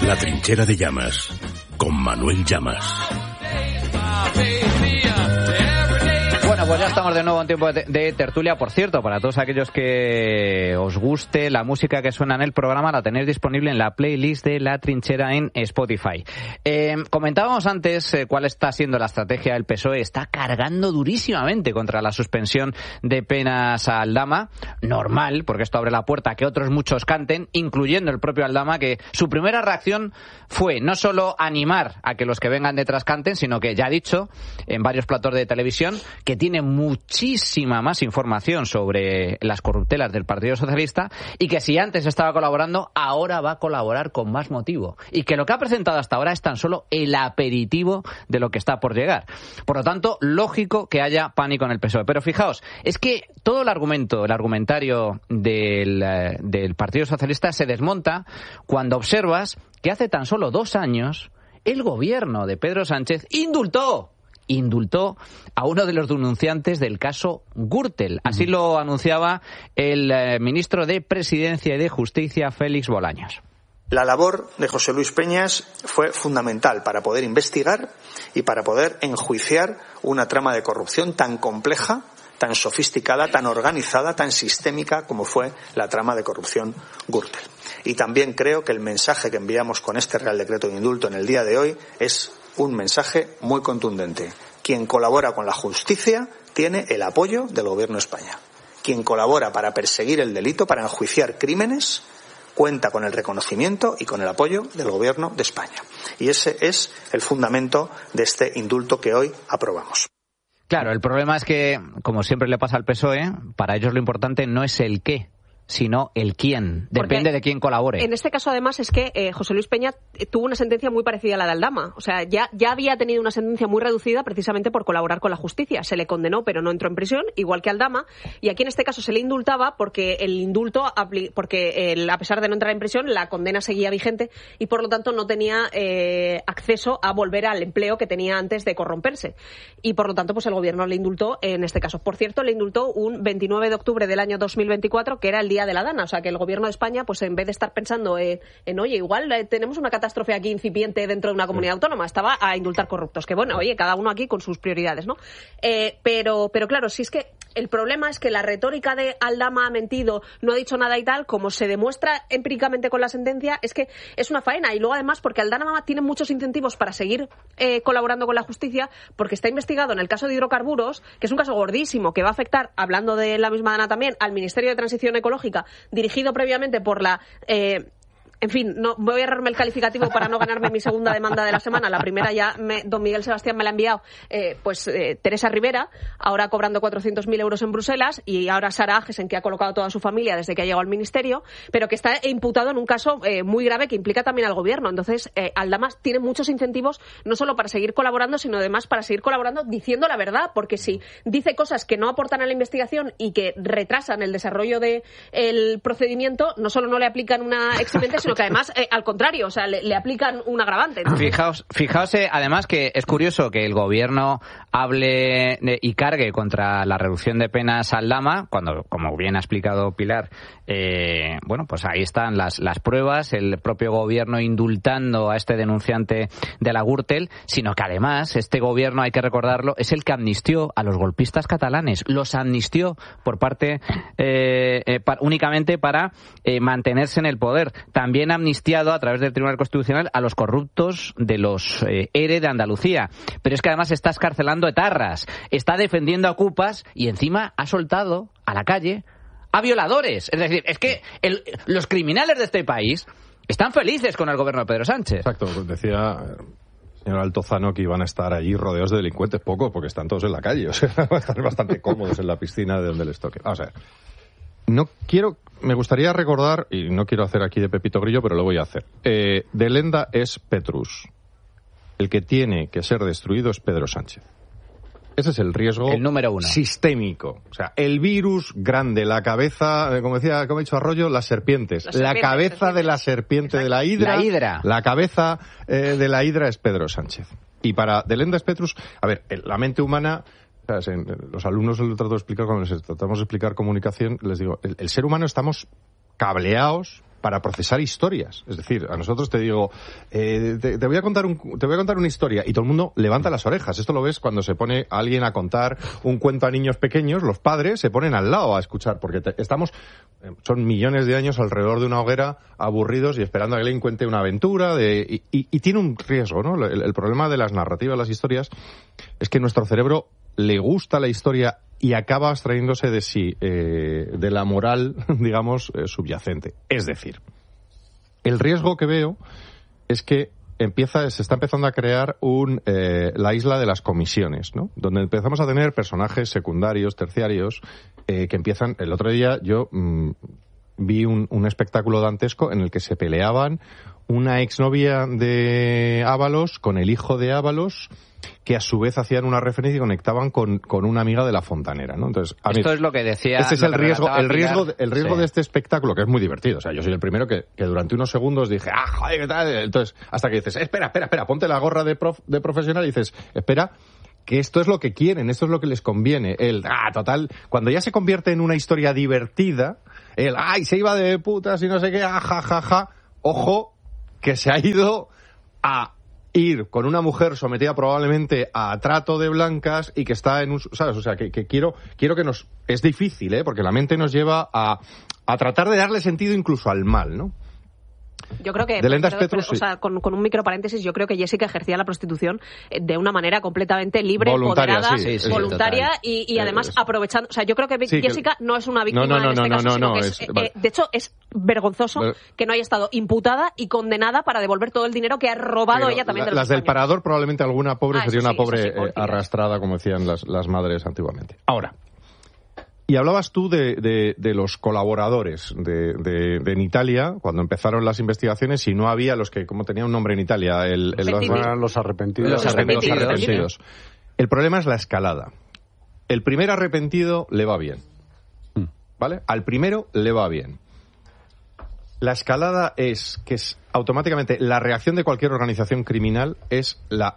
La trinchera de Llamas, con Manuel Llamas. Bueno, pues ya estamos de nuevo en tiempo de tertulia. Por cierto, para todos aquellos que os guste la música que suena en el programa, la tenéis disponible en la playlist de La Trinchera en Spotify. Comentábamos antes cuál está siendo la estrategia del PSOE. Está cargando durísimamente contra la suspensión de penas a Aldama. Normal, porque esto abre la puerta a que otros muchos canten, incluyendo el propio Aldama, que su primera reacción fue no solo animar a que los que vengan detrás canten, sino que ya ha dicho en varios platos de televisión que tiene muchísima más información sobre las corruptelas del Partido Socialista y que si antes estaba colaborando, ahora va a colaborar con más motivo. Y que lo que ha presentado hasta ahora es tan solo el aperitivo de lo que está por llegar. Por lo tanto, lógico que haya pánico en el PSOE. Pero fijaos, es que todo el argumentario del Partido Socialista se desmonta cuando observas que hace tan solo 2 años el gobierno de Pedro Sánchez indultó a uno de los denunciantes del caso Gürtel. Así lo anunciaba el ministro de Presidencia y de Justicia, Félix Bolaños. La labor de José Luis Peñas fue fundamental para poder investigar y para poder enjuiciar una trama de corrupción tan compleja, tan sofisticada, tan organizada, tan sistémica como fue la trama de corrupción Gürtel. Y también creo que el mensaje que enviamos con este Real Decreto de Indulto en el día de hoy es un mensaje muy contundente. Quien colabora con la justicia tiene el apoyo del Gobierno de España. Quien colabora para perseguir el delito, para enjuiciar crímenes, cuenta con el reconocimiento y con el apoyo del Gobierno de España. Y ese es el fundamento de este indulto que hoy aprobamos. Claro, el problema es que, como siempre le pasa al PSOE, para ellos lo importante no es el qué, sino el quién. Depende de quién colabore. En este caso, además, es que José Luis Peña tuvo una sentencia muy parecida a la de Aldama. O sea, ya había tenido una sentencia muy reducida precisamente por colaborar con la justicia. Se le condenó, pero no entró en prisión, igual que Aldama. Y aquí, en este caso, se le indultaba porque el indulto, a pesar de no entrar en prisión, la condena seguía vigente y, por lo tanto, no tenía acceso a volver al empleo que tenía antes de corromperse. Y, por lo tanto, pues el gobierno le indultó en este caso. Por cierto, le indultó un 29 de octubre del año 2024, que era el día de la Dana. O sea, que el gobierno de España, pues en vez de estar pensando en oye, igual tenemos una catástrofe aquí incipiente dentro de una comunidad autónoma, estaba a indultar corruptos. Que bueno, oye, cada uno aquí con sus prioridades, ¿no? Pero claro, si es que el problema es que la retórica de Aldama ha mentido, no ha dicho nada y tal, como se demuestra empíricamente con la sentencia, es que es una faena. Y luego, además, porque Aldama tiene muchos incentivos para seguir colaborando con la justicia, porque está investigado en el caso de hidrocarburos, que es un caso gordísimo, que va a afectar, hablando de la misma Dana también, al Ministerio de Transición Ecológica, dirigido previamente por la... En fin, no voy a errarme el calificativo para no ganarme mi segunda demanda de la semana. La primera ya don Miguel Sebastián me la ha enviado Teresa Rivera, ahora cobrando 400.000 euros en Bruselas, y ahora Sara Ages, en que ha colocado toda su familia desde que ha llegado al ministerio, pero que está imputado en un caso muy grave que implica también al gobierno. Entonces, Aldama tiene muchos incentivos, no solo para seguir colaborando, sino además para seguir colaborando diciendo la verdad, porque si dice cosas que no aportan a la investigación y que retrasan el desarrollo del procedimiento, no solo no le aplican una eximente, sino que además, al contrario, o sea, le aplican un agravante, ¿no? Fijaos, además, que es curioso que el gobierno hable y cargue contra la reducción de penas a Aldama, cuando, como bien ha explicado Pilar, bueno, pues ahí están las pruebas, el propio gobierno indultando a este denunciante de la Gürtel, sino que además este gobierno, hay que recordarlo, es el que amnistió a los golpistas catalanes, los amnistió por parte únicamente para mantenerse en el poder. También ha amnistiado a través del Tribunal Constitucional a los corruptos de los ERE de Andalucía. Pero es que además está escarcelando etarras, está defendiendo a ocupas y encima ha soltado a la calle a violadores. Es decir, es que los criminales de este país están felices con el gobierno de Pedro Sánchez. Exacto, decía señor Altozano que iban a estar allí rodeados de delincuentes, poco, porque están todos en la calle, o sea, van a estar bastante cómodos en la piscina de donde les toque. Vamos a ver. Me gustaría recordar, y no quiero hacer aquí de Pepito Grillo, pero lo voy a hacer. De Lenda es Petrus. El que tiene que ser destruido es Pedro Sánchez. Ese es el riesgo, el número 1, sistémico. O sea, el virus grande, la cabeza, como ha dicho Arroyo, las serpientes. La cabeza de la serpiente, de la hidra. La cabeza de la hidra es Pedro Sánchez. Y para De Lenda es Petrus, a ver, la mente humana... Los alumnos les trato de explicar, cuando les tratamos de explicar comunicación, les digo, el ser humano estamos cableados para procesar historias. Es decir, a nosotros te digo, te voy a contar una historia y todo el mundo levanta las orejas. Esto lo ves cuando se pone alguien a contar un cuento a niños pequeños, los padres se ponen al lado a escuchar, porque son millones de años alrededor de una hoguera aburridos y esperando a que alguien cuente una aventura y tiene un riesgo, ¿no? El problema de las narrativas, las historias, es que nuestro cerebro le gusta la historia y acaba abstrayéndose de sí, de la moral, digamos, subyacente. Es decir, el riesgo que veo es que se está empezando a crear la isla de las comisiones, ¿no? Donde empezamos a tener personajes secundarios, terciarios, que empiezan. El otro día yo vi un espectáculo dantesco en el que se peleaban una exnovia de Ábalos con el hijo de Ábalos, que a su vez hacían una referencia y conectaban con una amiga de La Fontanera, ¿no? Entonces, esto es lo que decía. Este es el riesgo sí, de este espectáculo, que es muy divertido. O sea, yo soy el primero que durante unos segundos dije, joder, ¿qué tal? Entonces, hasta que dices, espera, ponte la gorra de profesional y dices, espera, que esto es lo que quieren, esto es lo que les conviene. Total, cuando ya se convierte en una historia divertida, se iba de putas y no sé qué, jajaja, ojo, que se ha ido a ir con una mujer sometida probablemente a trato de blancas y que está en ¿sabes? O sea, que quiero que nos... Es difícil, porque la mente nos lleva a tratar de darle sentido incluso al mal, ¿no? Yo creo que, sí. O sea, con un micro paréntesis, yo creo que Jessica ejercía la prostitución de una manera completamente libre, voluntaria, moderada, voluntaria y además aprovechando. O sea, yo creo que Jessica no es una víctima en este caso, sino que de hecho es vergonzoso que no haya estado imputada y condenada para devolver todo el dinero que ha robado ella también de los Las del españoles. Parador, probablemente alguna pobre sería una pobre arrastrada, como decían las madres antiguamente. Ahora, y hablabas tú de los colaboradores en Italia, cuando empezaron las investigaciones, y no había los que, como tenía un nombre en Italia, los arrepentidos. Los arrepentidos. El problema es la escalada. El primer arrepentido le va bien, ¿vale? Al primero le va bien. La escalada es automáticamente la reacción de cualquier organización criminal es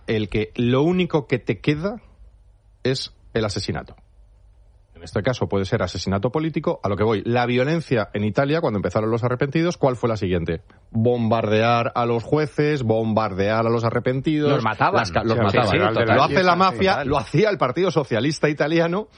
lo único que te queda es el asesinato. En este caso puede ser asesinato político. A lo que voy, la violencia en Italia, cuando empezaron los arrepentidos, ¿cuál fue la siguiente? Bombardear a los jueces, bombardear a los arrepentidos. Los mataban. Los mataban. Sí, lo hace la mafia, lo hacía el Partido Socialista Italiano,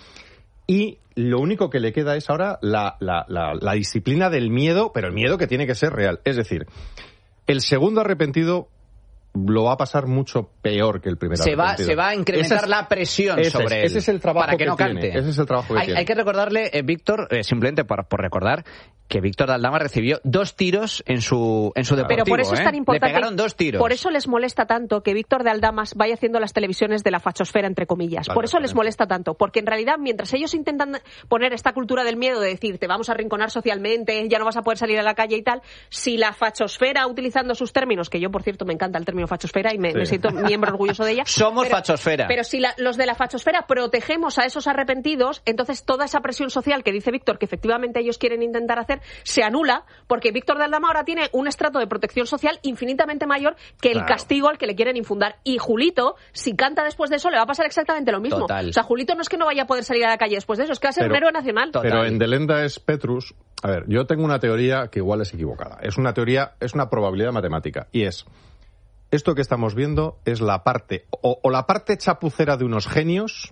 y lo único que le queda es ahora la disciplina del miedo, pero el miedo que tiene que ser real. Es decir, el segundo arrepentido lo va a pasar mucho peor que el primer arrepentido. Se va a incrementar la presión sobre él. Ese es el trabajo para que no cante. Ese es el trabajo que tiene. Hay que recordarle, Víctor, simplemente por recordar, que Víctor de Aldama recibió 2 tiros en su deportivo. Pero por eso es tan importante. Le pegaron 2 tiros. Por eso les molesta tanto que Víctor de Aldamas vaya haciendo las televisiones de la fachosfera, entre comillas. Por eso les molesta tanto. Porque en realidad, mientras ellos intentan poner esta cultura del miedo de decir, te vamos a arrinconar socialmente, ya no vas a poder salir a la calle y tal, si la fachosfera, utilizando sus términos, que yo, por cierto, me encanta el término fachosfera y me siento miembro orgulloso de ella. Somos fachosfera. Pero si los de la fachosfera protegemos a esos arrepentidos, entonces toda esa presión social que dice Víctor que efectivamente ellos quieren intentar hacer, se anula, porque Víctor de Aldama ahora tiene un estrato de protección social infinitamente mayor que el castigo al que le quieren infundar. Y Julito, si canta después de eso, le va a pasar exactamente lo mismo. Total. O sea, Julito no es que no vaya a poder salir a la calle después de eso, es que va a ser un héroe nacional. Pero en Delenda es Petrus. A ver, yo tengo una teoría que igual es equivocada. Es una probabilidad matemática. Y esto que estamos viendo es la parte, o la parte chapucera de unos genios,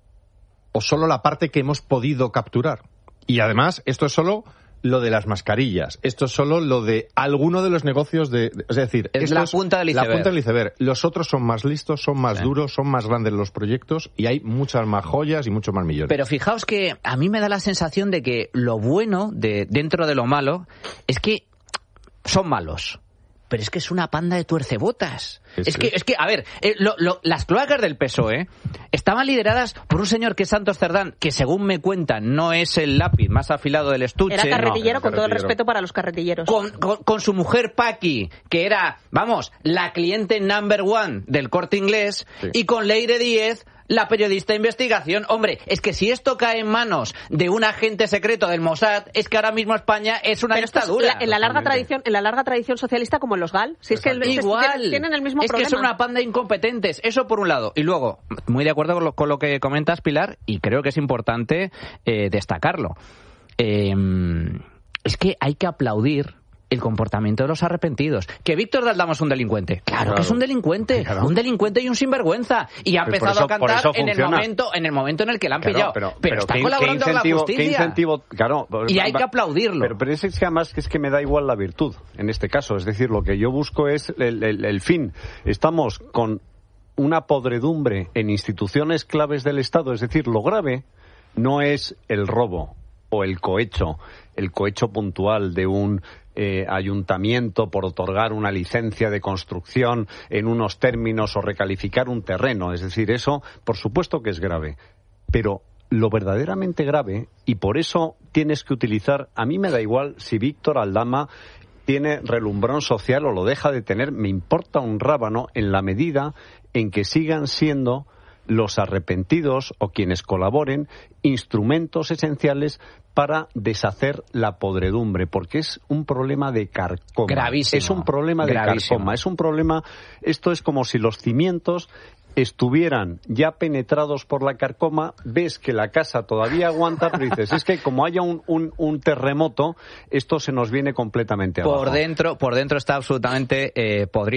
o solo la parte que hemos podido capturar. Y además, esto es solo lo de las mascarillas. Esto es solo lo de alguno de los negocios es decir, es la punta del iceberg. La punta del iceberg. Los otros son más listos, son más duros, son más grandes los proyectos y hay muchas más joyas y muchos más millones. Pero fijaos que a mí me da la sensación de que lo bueno dentro de lo malo es que son malos. Pero es que es una panda de tuercebotas. Es que, a ver, las cloacas del PSOE estaban lideradas por un señor que es Santos Cerdán, que según me cuentan no es el lápiz más afilado del estuche. Era carretillero, con todo el respeto para los carretilleros. Con su mujer Paqui, que era, la cliente number 1 del Corte Inglés, y con Leire Díez, la periodista de investigación. Hombre, es que si esto cae en manos de un agente secreto del Mossad, es que ahora mismo España es una dictadura. En la larga tradición socialista, como en los GAL, si es que igual tienen el mismo es problema. Que son una panda de incompetentes. Eso por un lado. Y luego, muy de acuerdo con lo que comentas, Pilar, y creo que es importante destacarlo. Es que hay que aplaudir el comportamiento de los arrepentidos. ¿Que Víctor de Aldama es un delincuente? Claro que es un delincuente. Claro. Un delincuente y un sinvergüenza. Y ha empezado a cantar en el momento en el que le han pillado. Pero está colaborando con la justicia. ¿Qué incentivo? Claro, y hay que aplaudirlo. Pero es que además es que me da igual la virtud en este caso. Es decir, lo que yo busco es el fin. Estamos con una podredumbre en instituciones claves del Estado. Es decir, lo grave no es el robo o el cohecho puntual de un ayuntamiento por otorgar una licencia de construcción en unos términos o recalificar un terreno. Es decir, eso por supuesto que es grave. Pero lo verdaderamente grave, y por eso tienes que utilizar, a mí me da igual si Víctor Aldama tiene relumbrón social o lo deja de tener, me importa un rábano en la medida en que sigan siendo los arrepentidos o quienes colaboren instrumentos esenciales para deshacer la podredumbre, porque es un problema de carcoma. Gravísimo. Es un problema de carcoma. Es un problema, esto es como si los cimientos estuvieran ya penetrados por la carcoma, ves que la casa todavía aguanta, pero dices, es que como haya un terremoto, esto se nos viene completamente abajo. Por dentro está absolutamente podrido.